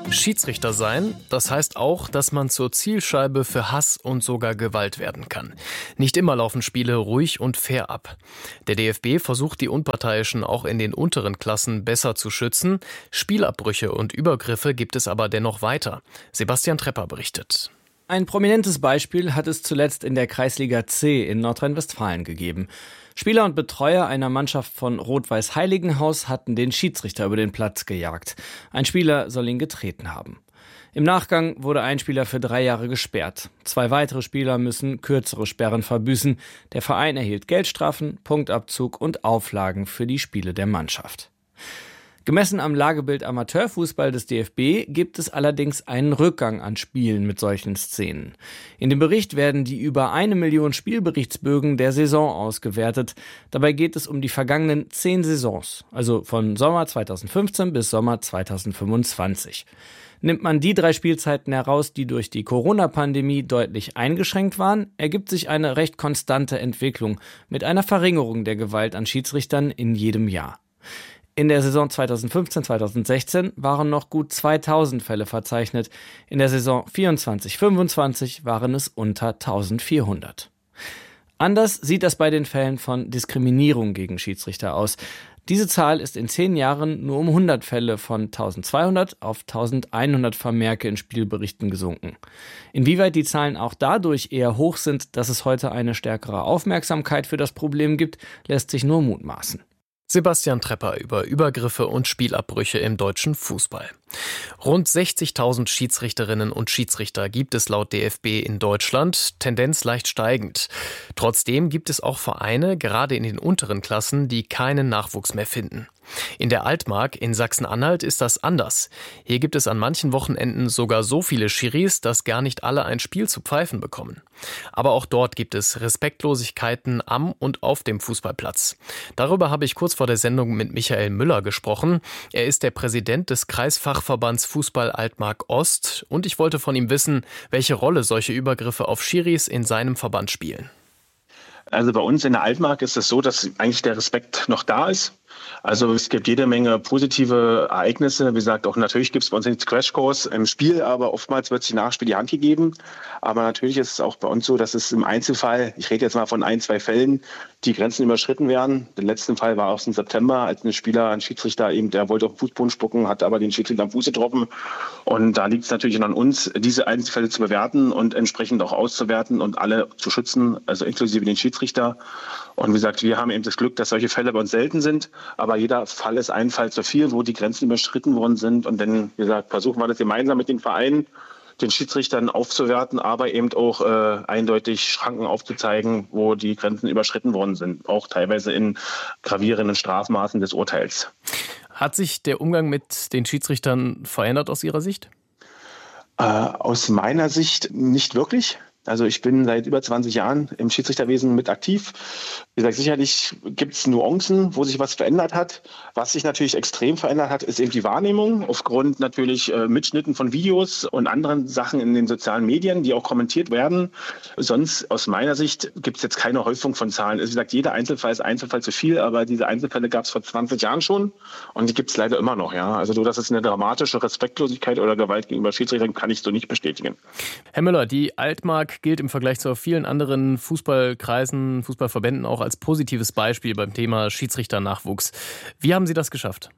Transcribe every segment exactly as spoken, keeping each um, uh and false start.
Schiedsrichter sein, das heißt auch, dass man zur Zielscheibe für Hass und sogar Gewalt werden kann. Nicht immer laufen Spiele ruhig und fair ab. Der D F B versucht, die Unparteiischen auch in den unteren Klassen besser zu schützen. Spielabbrüche und Übergriffe gibt es aber dennoch weiter. Sebastian Trepper berichtet. Ein prominentes Beispiel hat es zuletzt in der Kreisliga C in Nordrhein-Westfalen gegeben. Spieler und Betreuer einer Mannschaft von Rot-Weiß Heiligenhaus hatten den Schiedsrichter über den Platz gejagt. Ein Spieler soll ihn getreten haben. Im Nachgang wurde ein Spieler für drei Jahre gesperrt. Zwei weitere Spieler müssen kürzere Sperren verbüßen. Der Verein erhielt Geldstrafen, Punktabzug und Auflagen für die Spiele der Mannschaft. Gemessen am Lagebild Amateurfußball des D F B gibt es allerdings einen Rückgang an Spielen mit solchen Szenen. In dem Bericht werden die über eine Million Spielberichtsbögen der Saison ausgewertet. Dabei geht es um die vergangenen zehn Saisons, also von Sommer zweitausendfünfzehn bis Sommer zweitausendfünfundzwanzig. Nimmt man die drei Spielzeiten heraus, die durch die Corona-Pandemie deutlich eingeschränkt waren, ergibt sich eine recht konstante Entwicklung mit einer Verringerung der Gewalt an Schiedsrichtern in jedem Jahr. In der Saison zweitausendfünfzehn zweitausendsechzehn waren noch gut zweitausend Fälle verzeichnet. In der Saison vierundzwanzig fünfundzwanzig waren es unter eintausendvierhundert. Anders sieht das bei den Fällen von Diskriminierung gegen Schiedsrichter aus. Diese Zahl ist in zehn Jahren nur um hundert Fälle von eintausendzweihundert auf eintausendeinhundert Vermerke in Spielberichten gesunken. Inwieweit die Zahlen auch dadurch eher hoch sind, dass es heute eine stärkere Aufmerksamkeit für das Problem gibt, lässt sich nur mutmaßen. Sebastian Trepper über Übergriffe und Spielabbrüche im deutschen Fußball. Rund sechzigtausend Schiedsrichterinnen und Schiedsrichter gibt es laut D F B in Deutschland, Tendenz leicht steigend. Trotzdem gibt es auch Vereine, gerade in den unteren Klassen, die keinen Nachwuchs mehr finden. In der Altmark in Sachsen-Anhalt ist das anders. Hier gibt es an manchen Wochenenden sogar so viele Schiris, dass gar nicht alle ein Spiel zu pfeifen bekommen. Aber auch dort gibt es Respektlosigkeiten am und auf dem Fußballplatz. Darüber habe ich kurz vor der Sendung mit Michael Müller gesprochen. Er ist der Präsident des Kreisfachverbands Fußball Altmark Ost und ich wollte von ihm wissen, welche Rolle solche Übergriffe auf Schiris in seinem Verband spielen. Also bei uns in der Altmark ist es so, dass eigentlich der Respekt noch da ist. Also es gibt jede Menge positive Ereignisse. Wie gesagt, auch natürlich gibt es bei uns den Crashkurs im Spiel, aber oftmals wird sich nach Spiel die Hand gegeben. Aber natürlich ist es auch bei uns so, dass es im Einzelfall, ich rede jetzt mal von ein, zwei Fällen, die Grenzen überschritten werden. Der letzte Fall war aus dem September, als ein Spieler, ein Schiedsrichter eben, der wollte auf den Fußboden spucken, hat aber den Schiedsrichter am Fuß getroffen. Und da liegt es natürlich an uns, diese Einzelfälle zu bewerten und entsprechend auch auszuwerten und alle zu schützen, also inklusive den Schiedsrichter. Und wie gesagt, wir haben eben das Glück, dass solche Fälle bei uns selten sind. Aber jeder Fall ist ein Fall zu viel, wo die Grenzen überschritten worden sind. Und dann, wie gesagt, versuchen wir das gemeinsam mit den Vereinen, den Schiedsrichtern aufzuwerten, aber eben auch äh, eindeutig Schranken aufzuzeigen, wo die Grenzen überschritten worden sind. Auch teilweise in gravierenden Strafmaßen des Urteils. Hat sich der Umgang mit den Schiedsrichtern verändert aus Ihrer Sicht? Äh, aus meiner Sicht nicht wirklich. Also ich bin seit über zwanzig Jahren im Schiedsrichterwesen mit aktiv. Wie gesagt, sicherlich gibt es Nuancen, wo sich was verändert hat. Was sich natürlich extrem verändert hat, ist eben die Wahrnehmung aufgrund natürlich äh, Mitschnitten von Videos und anderen Sachen in den sozialen Medien, die auch kommentiert werden. Sonst aus meiner Sicht gibt es jetzt keine Häufung von Zahlen. Also wie gesagt, jeder Einzelfall ist Einzelfall zu viel, aber diese Einzelfälle gab es vor zwanzig Jahren schon und die gibt es leider immer noch. Ja, also so, dass es eine dramatische Respektlosigkeit oder Gewalt gegenüber Schiedsrichtern kann ich so nicht bestätigen. Herr Müller, die Altmark gilt im Vergleich zu vielen anderen Fußballkreisen, Fußballverbänden auch als positives Beispiel beim Thema Schiedsrichternachwuchs. Wie haben Sie das geschafft?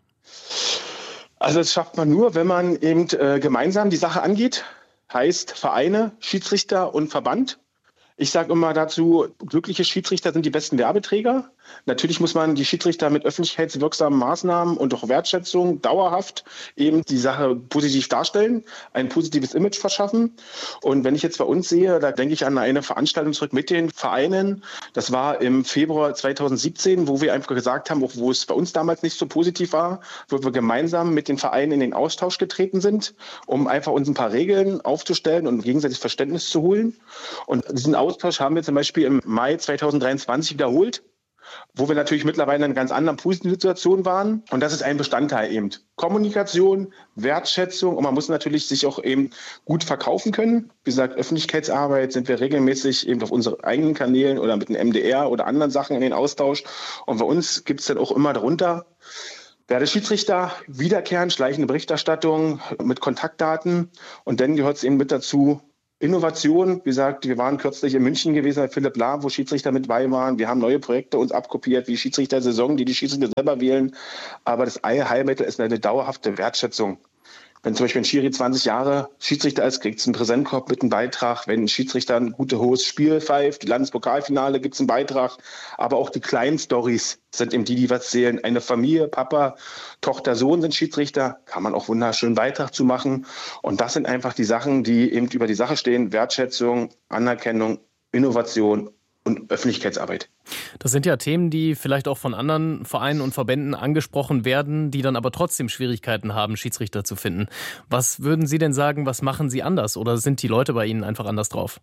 Also das schafft man nur, wenn man eben äh, gemeinsam die Sache angeht. Heißt Vereine, Schiedsrichter und Verband. Ich sage immer dazu, glückliche Schiedsrichter sind die besten Werbeträger. Natürlich muss man die Schiedsrichter mit öffentlichkeitswirksamen Maßnahmen und auch Wertschätzung dauerhaft eben die Sache positiv darstellen, ein positives Image verschaffen. Und wenn ich jetzt bei uns sehe, da denke ich an eine Veranstaltung zurück mit den Vereinen. Das war im Februar zweitausendsiebzehn, wo wir einfach gesagt haben, auch wo es bei uns damals nicht so positiv war, wo wir gemeinsam mit den Vereinen in den Austausch getreten sind, um einfach uns ein paar Regeln aufzustellen und gegenseitig Verständnis zu holen. Und diesen Austausch haben wir zum Beispiel im Mai zweitausenddreiundzwanzig wiederholt, wo wir natürlich mittlerweile in einer ganz anderen positiven Situation waren. Und das ist ein Bestandteil eben. Kommunikation, Wertschätzung und man muss natürlich sich auch eben gut verkaufen können. Wie gesagt, Öffentlichkeitsarbeit sind wir regelmäßig eben auf unseren eigenen Kanälen oder mit dem M D R oder anderen Sachen in den Austausch. Und bei uns gibt es dann auch immer darunter Werde Schiedsrichter, wiederkehrend, schleichende Berichterstattung mit Kontaktdaten. Und dann gehört es eben mit dazu, Innovation. Wie gesagt, wir waren kürzlich in München gewesen bei Philipp Lahm, wo Schiedsrichter mit bei waren. Wir haben neue Projekte uns abkopiert, wie Schiedsrichter-Saison, die die Schiedsrichter selber wählen. Aber das Allheilmittel ist eine dauerhafte Wertschätzung. Wenn zum Beispiel ein Schiri zwanzig Jahre Schiedsrichter ist, kriegt es einen Präsentkorb mit einem Beitrag. Wenn ein Schiedsrichter ein gutes hohes Spiel pfeift, die Landespokalfinale, gibt es einen Beitrag. Aber auch die kleinen Storys sind eben die, die was zählen. Eine Familie, Papa, Tochter, Sohn sind Schiedsrichter, kann man auch wunderschön Beitrag zu machen. Und das sind einfach die Sachen, die eben über die Sache stehen. Wertschätzung, Anerkennung, Innovation und Öffentlichkeitsarbeit. Das sind ja Themen, die vielleicht auch von anderen Vereinen und Verbänden angesprochen werden, die dann aber trotzdem Schwierigkeiten haben, Schiedsrichter zu finden. Was würden Sie denn sagen, was machen Sie anders? Oder sind die Leute bei Ihnen einfach anders drauf?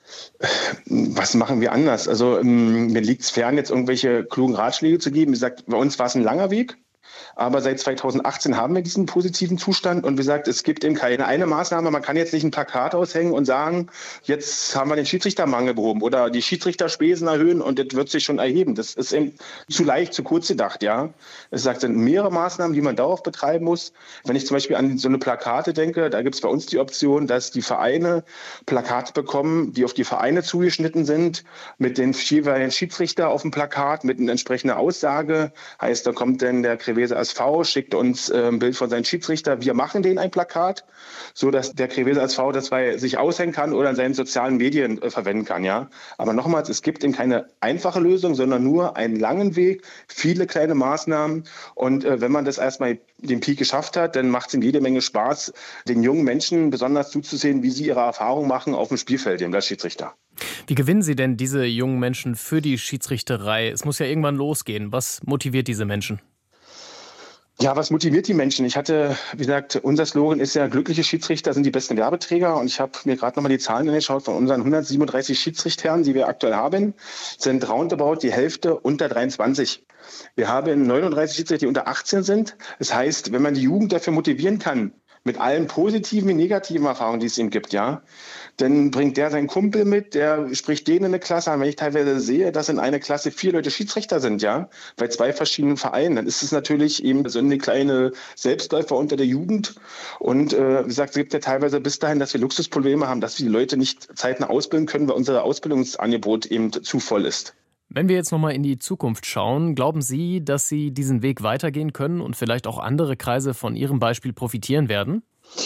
Was machen wir anders? Also mir liegt es fern, jetzt irgendwelche klugen Ratschläge zu geben. Wie gesagt, bei uns war es ein langer Weg. Aber seit zweitausendachtzehn haben wir diesen positiven Zustand und wie gesagt, es gibt eben keine eine Maßnahme. Man kann jetzt nicht ein Plakat aushängen und sagen, jetzt haben wir den Schiedsrichtermangel behoben oder die Schiedsrichterspesen erhöhen und das wird sich schon erheben. Das ist eben zu leicht, zu kurz gedacht, ja. Es sagt, sind mehrere Maßnahmen, die man dauerhaft betreiben muss. Wenn ich zum Beispiel an so eine Plakate denke, da gibt es bei uns die Option, dass die Vereine Plakate bekommen, die auf die Vereine zugeschnitten sind, mit den jeweiligen Schiedsrichter auf dem Plakat, mit einer entsprechenden Aussage. Heißt, da kommt dann der Krevese S V, schickt uns äh, ein Bild von seinem Schiedsrichter. Wir machen denen ein Plakat, so dass der Krevese S V das bei sich aushängen kann oder in seinen sozialen Medien äh, verwenden kann. Ja. Aber nochmals, es gibt eben keine einfache Lösung, sondern nur einen langen Weg, viele kleine Maßnahmen. Und äh, wenn man das erstmal den Peak geschafft hat, dann macht es ihm jede Menge Spaß, den jungen Menschen besonders zuzusehen, wie sie ihre Erfahrungen machen auf dem Spielfeld, dem als Schiedsrichter. Wie gewinnen Sie denn diese jungen Menschen für die Schiedsrichterei? Es muss ja irgendwann losgehen. Was motiviert diese Menschen? Ja, was motiviert die Menschen? Ich hatte, wie gesagt, unser Slogan ist ja, glückliche Schiedsrichter sind die besten Werbeträger. Und ich habe mir gerade nochmal die Zahlen angeschaut von unseren hundertsiebenunddreißig Schiedsrichtern, die wir aktuell haben, sind roundabout die Hälfte unter dreiundzwanzig. Wir haben neununddreißig Schiedsrichter, die unter achtzehn sind. Das heißt, wenn man die Jugend dafür motivieren kann, mit allen positiven und negativen Erfahrungen, die es ihm gibt, ja, dann bringt der seinen Kumpel mit, der spricht denen in eine Klasse an. Wenn ich teilweise sehe, dass in einer Klasse vier Leute Schiedsrichter sind, ja, bei zwei verschiedenen Vereinen, dann ist es natürlich eben so eine kleine Selbstläufer unter der Jugend. Und äh, wie gesagt, es gibt ja teilweise bis dahin, dass wir Luxusprobleme haben, dass wir die Leute nicht zeitnah ausbilden können, weil unser Ausbildungsangebot eben zu voll ist. Wenn wir jetzt nochmal in die Zukunft schauen, glauben Sie, dass Sie diesen Weg weitergehen können und vielleicht auch andere Kreise von Ihrem Beispiel profitieren werden?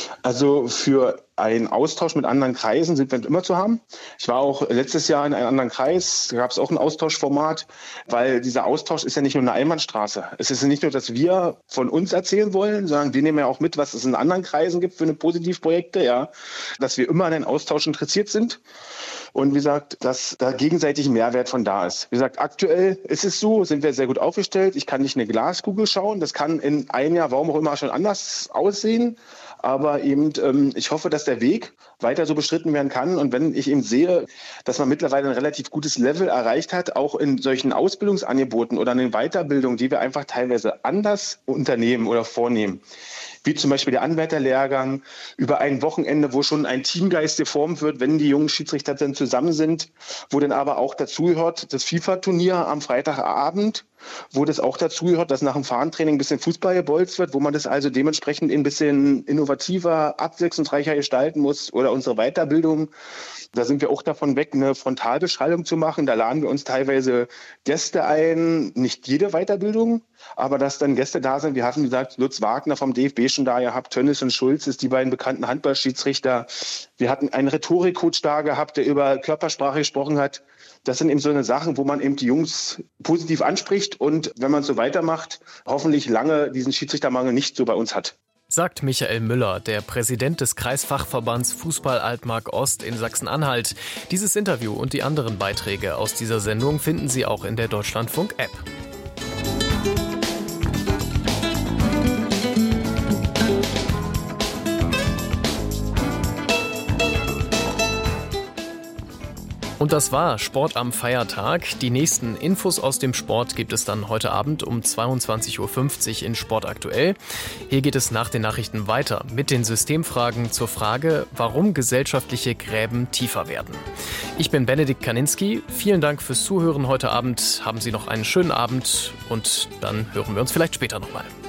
Also für einen Austausch mit anderen Kreisen sind wir immer zu haben. Ich war auch letztes Jahr in einem anderen Kreis, da gab es auch ein Austauschformat, weil dieser Austausch ist ja nicht nur eine Einbahnstraße. Es ist nicht nur, dass wir von uns erzählen wollen, sondern wir nehmen ja auch mit, was es in anderen Kreisen gibt für eine Positivprojekte, ja, dass wir immer an den Austausch interessiert sind. Und wie gesagt, dass da gegenseitig ein Mehrwert von da ist. Wie gesagt, aktuell ist es so, sind wir sehr gut aufgestellt. Ich kann nicht in eine Glaskugel schauen. Das kann in einem Jahr, warum auch immer, schon anders aussehen. Aber eben, ähm, ich hoffe, dass der Weg weiter so beschritten werden kann. Und wenn ich eben sehe, dass man mittlerweile ein relativ gutes Level erreicht hat, auch in solchen Ausbildungsangeboten oder in den Weiterbildungen, die wir einfach teilweise anders unternehmen oder vornehmen, wie zum Beispiel der Anwärterlehrgang, über ein Wochenende, wo schon ein Teamgeist geformt wird, wenn die jungen Schiedsrichter dann zusammen sind, wo dann aber auch dazugehört das FIFA-Turnier am Freitagabend, wo das auch dazugehört, dass nach dem Fahrentraining ein bisschen Fußball gebolzt wird, wo man das also dementsprechend ein bisschen innovativer, abwechslungsreicher gestalten muss oder unsere Weiterbildung. Da sind wir auch davon weg, eine Frontalbeschallung zu machen. Da laden wir uns teilweise Gäste ein, nicht jede Weiterbildung, aber dass dann Gäste da sind. Wir hatten, wie gesagt, Lutz Wagner vom D F B schon da gehabt, Tönnies und Schulz ist die beiden bekannten Handballschiedsrichter. Wir hatten einen Rhetorikcoach da gehabt, der über Körpersprache gesprochen hat. Das sind eben so eine Sachen, wo man eben die Jungs positiv anspricht und wenn man so weitermacht, hoffentlich lange diesen Schiedsrichtermangel nicht so bei uns hat. Sagt Michael Müller, der Präsident des Kreisfachverbands Fußball Altmark Ost in Sachsen-Anhalt. Dieses Interview und die anderen Beiträge aus dieser Sendung finden Sie auch in der Deutschlandfunk-App. Und das war Sport am Feiertag. Die nächsten Infos aus dem Sport gibt es dann heute Abend um zweiundzwanzig Uhr fünfzig in Sport aktuell. Hier geht es nach den Nachrichten weiter mit den Systemfragen zur Frage, warum gesellschaftliche Gräben tiefer werden. Ich bin Benedikt Kaninski. Vielen Dank fürs Zuhören heute Abend. Haben Sie noch einen schönen Abend und dann hören wir uns vielleicht später nochmal.